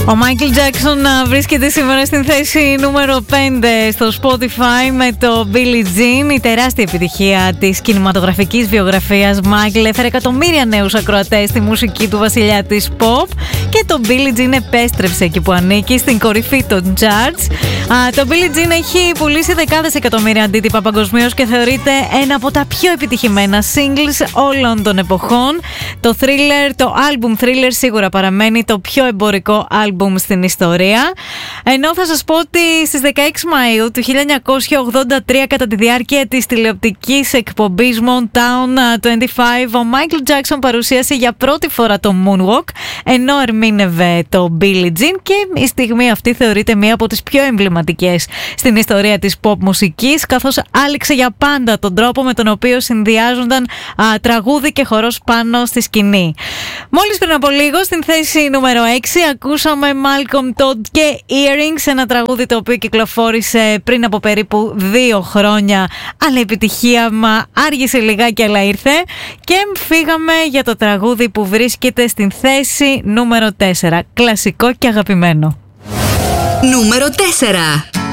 Ο Michael Jackson βρίσκεται σήμερα στην θέση νούμερο 5 στο Spotify με το Billie Jean. Η τεράστια επιτυχία της κινηματογραφικής βιογραφίας Michael έφερε εκατομμύρια νέους ακροατές στη μουσική του βασιλιά της pop και το Billie Jean επέστρεψε εκεί που ανήκει, στην κορυφή των charts. Το Billie Jean έχει πουλήσει δεκάδες εκατομμύρια αντίτυπα παγκοσμίως και θεωρείται ένα από τα πιο επιτυχημένα singles όλων των εποχών. Το album Thriller σίγουρα παραμένει το πιο εμπορικό album στην ιστορία. Ενώ θα σας πω ότι στις 16 Μαΐου του 1983, κατά τη διάρκεια της τηλεοπτικής εκπομπής Motown 25, ο Michael Jackson παρουσίασε για πρώτη φορά το Moonwalk, ενώ ερμήνευε το Billie Jean, και η στιγμή αυτή θεωρείται μία από τις πιο εμβληματικές στην ιστορία της pop μουσικής, καθώς άλυξε για πάντα τον τρόπο με τον οποίο συνδυάζονταν τραγούδι και χορός πάνω στη σκηνή. Μόλις πριν από λίγο, στην θέση νούμερο 6, ακούσαμε Malcolm Todd και Earrings, ένα τραγούδι το οποίο κυκλοφόρησε πριν από περίπου 2 χρόνια, αλλά η επιτυχία άργησε λιγάκι, αλλά ήρθε, και φύγαμε για το τραγούδι που βρίσκεται στην θέση νούμερο 4, κλασικό και αγαπημένο. Νούμερο 4.